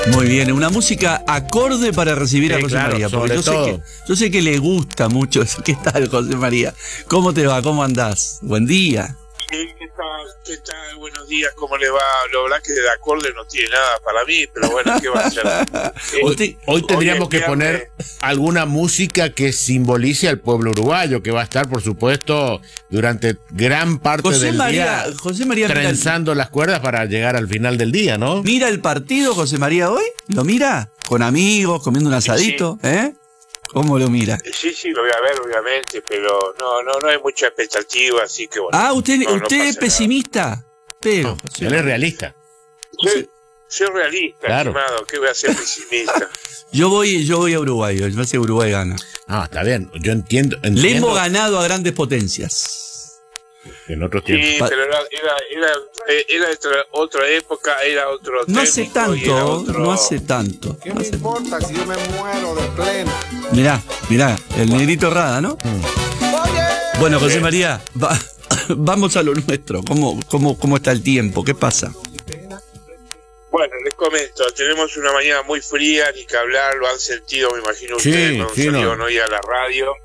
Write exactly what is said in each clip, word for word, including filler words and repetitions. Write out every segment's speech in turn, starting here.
Muy bien, una música acorde para recibir Sí, a José claro, María. Porque sobre yo sé, todo. que, yo sé que le gusta mucho eso. ¿Qué tal, José María? ¿Cómo te va? ¿Cómo andás? Buen día. Sí, ¿qué tal? ¿Qué tal? Buenos días, ¿cómo le va? La verdad que de acorde no tiene nada para mí, pero bueno, ¿qué va a hacer? Eh, Hoy, hoy tendríamos hoy que es poner viernes. alguna música que simbolice al pueblo uruguayo, que va a estar, por supuesto, durante gran parte José del María, día José María mira el, trenzando las cuerdas para llegar al final del día, ¿no? mira el partido, José María, hoy. ¿Lo mira? Con amigos, comiendo un asadito, ¿eh? ¿Cómo lo mira? Sí, sí, lo voy a ver, obviamente, pero no, no, no hay mucha expectativa, así que bueno. Ah, usted, no, no usted pasa es nada. pesimista. Pero, No, José él es realista. Soy, soy realista, Claro. estimado, ¿qué voy a ser pesimista? yo voy, yo voy a Uruguay, yo sé que Uruguay gana. Ah, está bien. Yo entiendo. entiendo Le hemos ganado a grandes potencias. en otros Sí, tiempos. pero era, era, era, eh, era otra, otra época, era otro No hace técnico y era tanto, otro- no hace tanto. ¿Qué no me hace- importa si yo me muero de plena? Mirá, mirá, el negrito Rada, ¿no? Bueno, José María, va- vamos a lo nuestro. ¿Cómo, cómo, ¿Cómo está el tiempo? ¿Qué pasa? Bueno, les comento, tenemos una mañana muy fría, ni que hablar, lo han sentido, me imagino Sí, ustedes cuando sí, salieron no. hoy a la radio.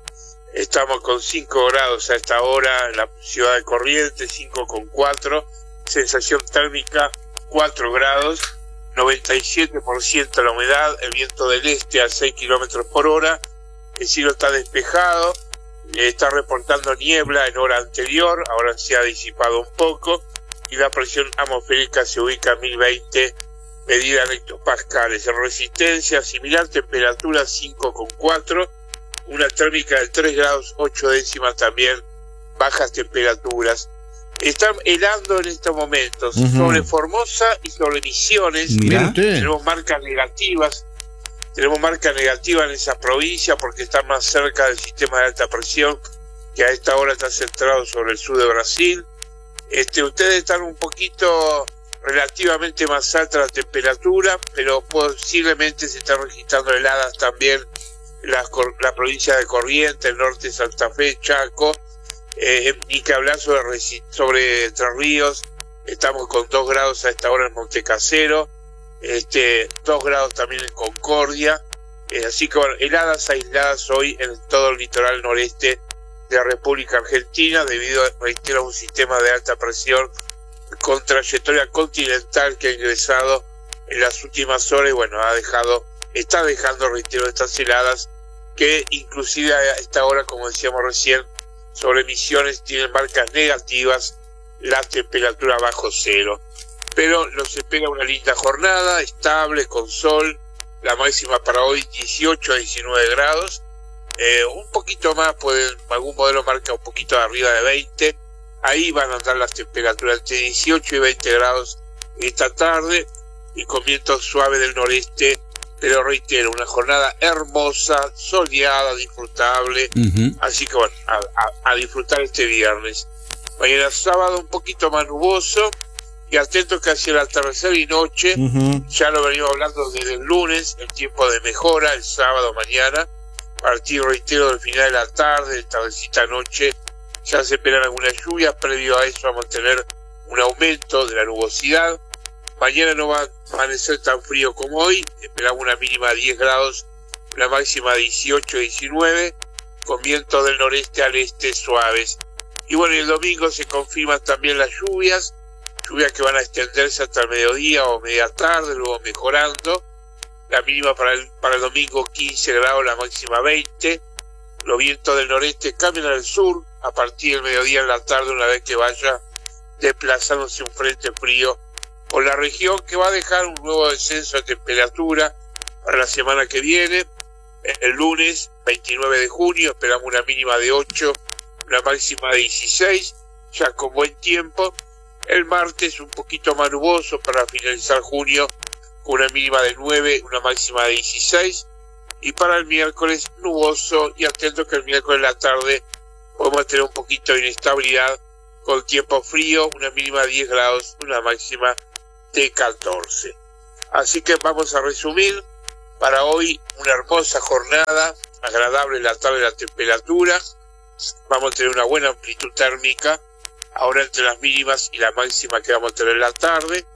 Estamos con cinco grados a esta hora en la ciudad de Corrientes, cinco con cuatro, sensación térmica cuatro grados, noventa y siete por ciento la humedad, el viento del este a seis kilómetros por hora, el cielo está despejado, eh, está reportando niebla en hora anterior, ahora se ha disipado un poco, y la presión atmosférica se ubica a mil veinte medida en hectopascales. En resistencia similar, temperatura cinco con cuatro, una térmica de tres grados ocho décimas también, bajas temperaturas. Están helando en estos momentos Ujú. sobre Formosa y sobre Misiones. Mirá. Mire usted. Tenemos marcas negativas, tenemos marcas negativas en esa provincia porque están más cerca del sistema de alta presión, que a esta hora está centrado sobre el sur de Brasil. Este, ustedes están un poquito relativamente más alta la temperatura, pero posiblemente se están registrando heladas también en la, la provincia de Corrientes, el norte de Santa Fe, Chaco, eh, ni que hablar sobre, Reci- sobre Entre Ríos. Estamos con dos grados a esta hora en Montecasero, este, dos grados también en Concordia, eh, así que bueno, heladas aisladas hoy en todo el litoral noreste de la República Argentina debido a, reitero, a un sistema de alta presión con trayectoria continental que ha ingresado en las últimas horas y bueno, ha dejado, está dejando, reitero, estas heladas que inclusive a esta hora, como decíamos recién, sobre Misiones tienen marcas negativas, la temperatura bajo cero. Pero nos espera una linda jornada, estable, con sol, la máxima para hoy dieciocho a diecinueve grados, eh, un poquito más, pueden, algún modelo marca un poquito arriba de veinte, ahí van a andar las temperaturas entre dieciocho y veinte grados esta tarde, y con viento suave del noreste, pero reitero, una jornada hermosa, soleada, disfrutable, Ujú. así que bueno, a, a, a disfrutar este viernes. Mañana sábado un poquito más nuboso, y atentos que hacia el atardecer y noche, Ujú. ya lo venimos hablando desde el lunes, el tiempo de mejora, el sábado mañana, a partir, reitero, del final de la tarde, de tardecita noche, ya se esperan algunas lluvias, previo a eso vamos a tener un aumento de la nubosidad. Mañana no va a amanecer tan frío como hoy, esperamos una mínima de diez grados, una máxima de dieciocho a diecinueve, con vientos del noreste al este suaves. Y bueno, el domingo se confirman también las lluvias, lluvias que van a extenderse hasta el mediodía o media tarde, luego mejorando. La mínima para el, para el domingo quince grados, la máxima veinte. Los vientos del noreste cambian al sur a partir del mediodía en la tarde, una vez que vaya desplazándose un frente frío por la región, que va a dejar un nuevo descenso de temperatura para la semana que viene. El lunes veintinueve de junio esperamos una mínima de ocho, una máxima de dieciséis, ya con buen tiempo. El martes un poquito más nuboso para finalizar junio, con una mínima de nueve, una máxima de dieciséis. Y para el miércoles nuboso, y atento que el miércoles en la tarde podemos tener un poquito de inestabilidad con tiempo frío, una mínima de diez grados, una máxima de catorce. Así que vamos a resumir. Para hoy una hermosa jornada, agradable la tarde la temperatura, vamos a tener una buena amplitud térmica, ahora entre las mínimas y la máxima que vamos a tener en la tarde,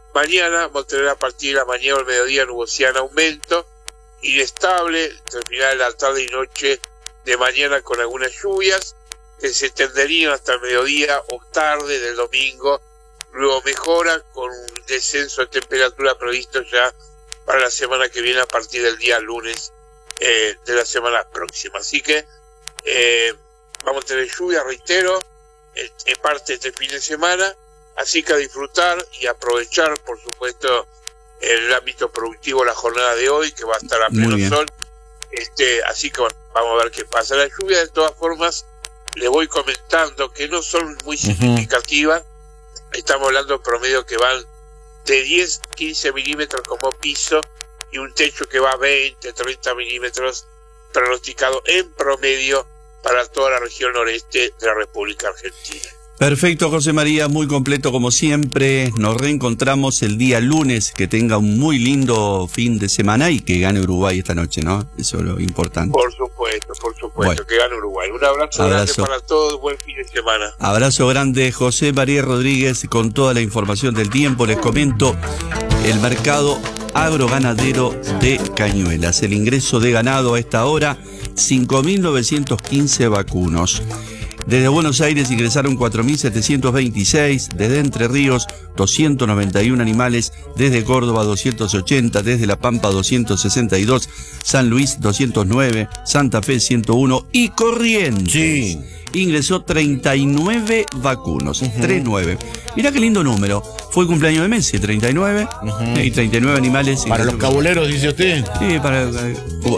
Mañana vamos a tener a partir de la mañana o el mediodía nubosidad en aumento, inestable entre el final de la tarde y noche de mañana con algunas lluvias que se extenderían hasta el mediodía o tarde del domingo. Luego mejora con un descenso de temperatura previsto ya para la semana que viene a partir del día lunes eh, de la semana próxima. Así que eh, vamos a tener lluvia, reitero, en, en parte de este fin de semana. Así que a disfrutar y aprovechar, por supuesto, en el ámbito productivo la jornada de hoy, que va a estar a pleno sol. Este, así que bueno, vamos a ver qué pasa. La lluvia, de todas formas, le voy comentando que no son muy significativas. Uh-huh. Estamos hablando de promedio que van de diez, quince milímetros como piso y un techo que va a veinte, treinta milímetros pronosticado en promedio para toda la región noreste de la República Argentina. Perfecto, José María, muy completo como siempre. Nos reencontramos el día lunes. Que tenga un muy lindo fin de semana y que gane Uruguay esta noche, ¿no? Eso es lo importante. Por supuesto, por supuesto, bueno, que gane Uruguay. Un abrazo, abrazo grande para todos, buen fin de semana. Abrazo grande, José María Rodríguez, con toda la información del tiempo. Les comento el mercado agroganadero de Cañuelas. El ingreso de ganado a esta hora, cinco mil novecientos quince vacunos. Desde Buenos Aires ingresaron cuatro mil setecientos veintiséis, desde Entre Ríos doscientos noventa y uno animales, desde Córdoba doscientos ochenta, desde La Pampa doscientos sesenta y dos, San Luis doscientos nueve, Santa Fe ciento uno y Corrientes. Sí. Ingresó treinta y nueve vacunos, uh-huh. treinta y nueve. Mirá qué lindo número. Fue el cumpleaños de Messi, treinta y nueve, uh-huh. y treinta y nueve animales. Para los cabuleros, dice usted. Sí, para...